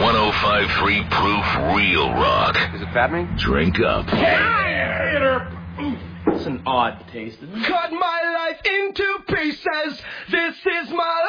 105.3 Proof Real Rock. Is it fattening? Drink up. It's an odd taste, isn't it? Cut my life into pieces. This is my